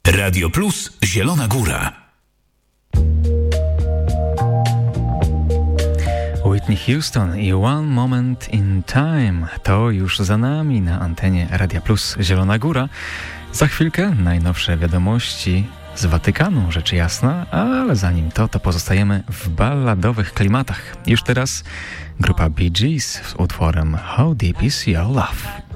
Radio Plus Zielona Góra. Whitney Houston i One Moment in Time to już za nami na antenie Radia Plus Zielona Góra. Za chwilkę najnowsze wiadomości z Watykanu, rzecz jasna, ale zanim to pozostajemy w balladowych klimatach. Już teraz grupa Bee Gees z utworem How Deep Is Your Love.